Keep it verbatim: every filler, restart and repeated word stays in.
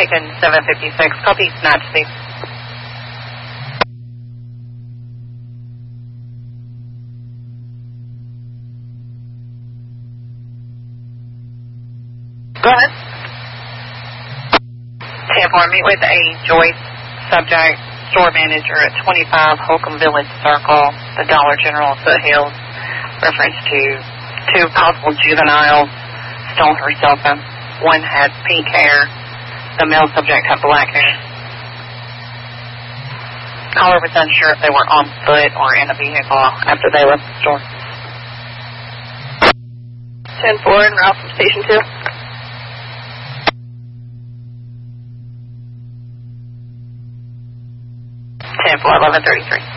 taken seven fifty-six. Copy, not to speak. Go ahead. ten four, meet with a Joyce subject, store manager at twenty-five Holcomb Village Circle, the Dollar General Foothills. Reference to two possible juveniles stole her cell phone. One had pink hair. The male subject had black hair. Caller was unsure if they were on foot or in a vehicle after they left the store. ten four en route from Station two. ten four, eleven thirty-three.